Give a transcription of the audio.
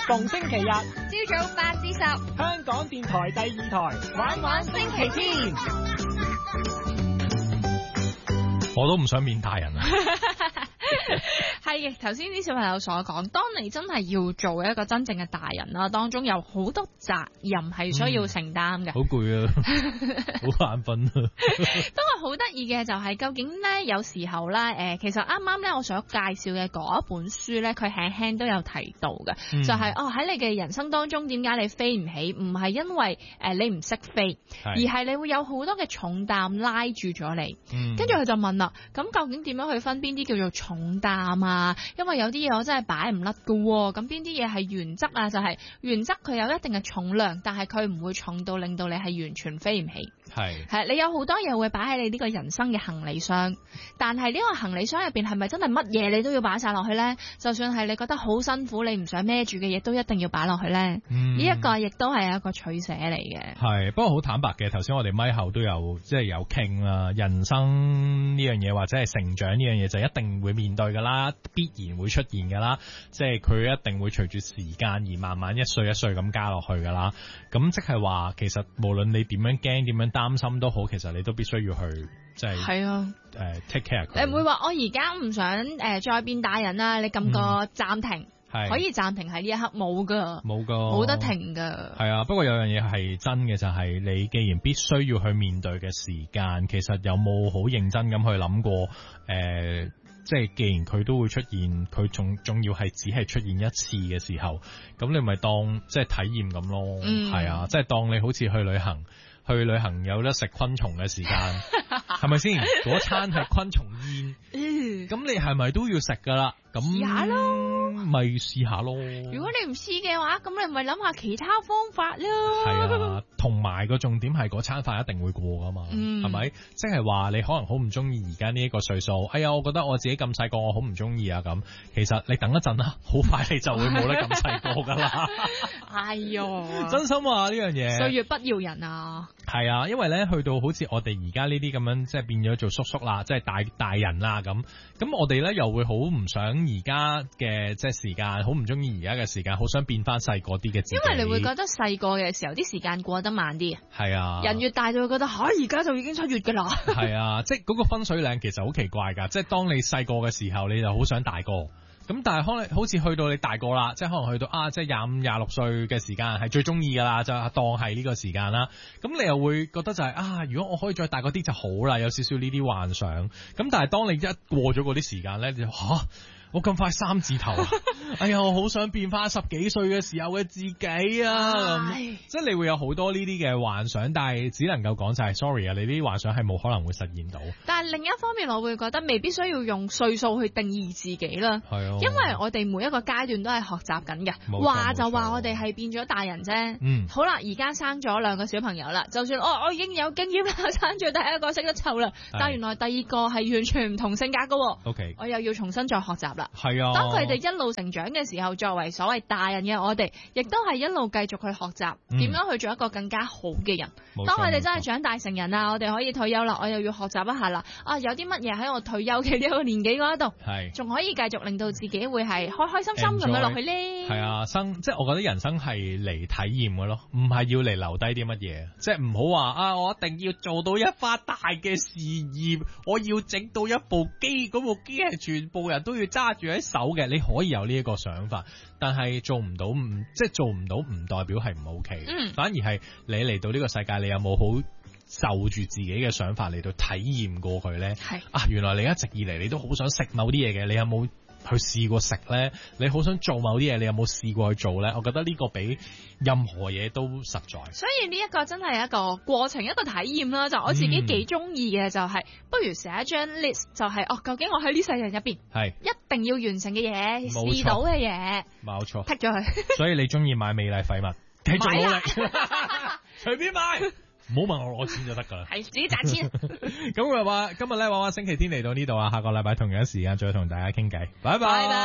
逢星期日朝早8至10， 香港電台第2台玩玩星期天。 我都唔想變大人啊！ 係嘅，頭先啲小朋友所講，當你真係要做一個真正嘅大人啦，當中有好多責任係需要承擔嘅。 好攰啊，好眼瞓啊！ 不過好得意嘅就係究竟咧，有時候咧，其實啱啱咧我想介紹嘅嗰一本書咧，佢輕輕都有提到嘅，就係喺你嘅人生當中，點解你飛唔起？唔係因為你唔識飛，而係你會有好多嘅重擔拉住咗你。跟住佢就問啦，咁究竟點樣去分邊啲叫做重擔啊？因為有啲嘢我真係擺唔甩噶，咁邊啲嘢係原則啊？就係原則佢有一定嘅重量，但係佢唔會重到令到你係完全飛唔起。係你有好多嘢會擺喺你呢個人生嘅行李箱，但係呢個行李箱入邊係咪真係乜嘢你都要擺晒落去呢？就算係你覺得好辛苦，你唔想孭住嘅嘢都一定要擺落去呢？呢一個亦都係一個取捨嚟嘅。 係，不過好坦白嘅，頭先我哋咪後都有即係有傾啦，人生呢樣嘢或者係成長呢樣嘢就一定會面對噶啦，必然會出現噶啦，即係佢一定會隨住時間而慢慢一歲一歲咁加落去噶啦。咁即係話，其實無論你點樣驚、點樣擔心都好，其實你都必須要去即係take care 佢。 你唔會話我而家唔想再變大人啦，你撳個暫停。可以暫停喺呢一刻，冇噶，冇得停噶。 係啊，不過有樣嘢係真嘅，就係你既然必須要去面對嘅時間，其實有冇好認真咁去諗過？即係既然佢都會出現，佢仲要係只係出現一次嘅時候，咁你咪當即係體驗咁咯。係啊，即係當你好似去旅行有得食昆蟲嘅時間，係咪先？嗰餐係昆蟲宴，咁你係咪都要食噶啦？咁試下咯， 咪試下咯。 如果你唔試嘅話，咁你咪諗下其他方法咯。 係啊，同埋個重點係嗰餐飯一定會過噶嘛，係咪？即係話你可能好唔中意而家呢一個歲數，哎呀，我覺得我自己咁細個，我好唔中意啊咁。其實你等一陣啦，好快你就會冇得咁細個噶啦。 哎喲， 真心話呢樣嘢， 歲月不饒人啊。 係啊，因為咧去到好似我哋而家呢啲咁樣，即係變咗做叔叔啦，即係大人啦咁我哋咧又會好唔想而家嘅即係時間，好唔中意而家嘅時間，好想變翻細個啲嘅自己。 因為你會覺得細個嘅時候啲時間過得慢啲。 係啊， 人越大就會覺得而家就已經7月噶啦。係啊，即係嗰個分水嶺其實好奇怪噶，即係當你細個嘅時候，你就好想大個。咁但係可能好似去到你大個啦，即係可能去到即係25、26歲嘅時間係最中意噶啦，就當係呢個時間啦。咁你又會覺得就係如果我可以再大個啲就好啦，有少少呢啲幻想。咁但係當你一過咗嗰啲時間咧，就我咁快3字頭啊！哎呀，我好想變翻10幾歲嘅時候嘅自己啊！即係你會有好多呢啲嘅幻想，但係只能夠講就係 sorry 啊，你呢啲幻想係冇可能會實現到。 但係另一方面，我會覺得未必需要用歲數去定義自己啦。係啊，因為我哋每一個階段都係學習緊嘅。話就話我哋係變咗大人啫。好啦，而家生咗2個小朋友啦，就算我已經有經驗啦，生咗第一個識得湊啦，但係原來第2個係完全唔同性格㗎。 OK， 我又要重新再學習啦。 係啊， 當佢哋一路成長嘅時候，作為所謂大人嘅我哋，亦都係一路繼續去學習點樣去做一個更加好嘅人。當佢哋真係長大成人啦，我哋可以退休啦，我又要學習一下啦。有啲乜嘢喺我退休嘅呢個年紀嗰度，仲可以繼續令到自己會係開開心心咁樣落去呢？係啊， 即係我覺得人生係嚟體驗嘅咯，唔係要嚟留低啲乜嘢。即係唔好話我一定要做到一番大嘅事業，我要整到一部機，嗰部機係全部人都要揸住喺手嘅。你可以有呢一個想法，但係做唔到唔代表係唔 OK。反而係你嚟到呢個世界，你有冇好就住自己嘅想法嚟到體驗過佢呢？原來你一直以嚟你都好想食某啲嘢嘅，你有冇去試過食呢？你好想做某啲嘢，你有冇試過去做呢？我覺得呢個比任何嘢都實在。所以呢一個真係一個過程，一個體驗啦。就我自己幾中意嘅就係，不如寫一張 list， 就係究竟我喺呢世人入邊一定要完成嘅嘢，試到嘅嘢，冇錯，剔咗佢。 所以你中意買美麗廢物，繼續努力，隨便買。唔好問我攞錢就得噶啦， 係自己賺錢。 咁我話今日咧玩玩星期天嚟到呢度啊，下個禮拜同樣時間再同大家傾偈，拜拜。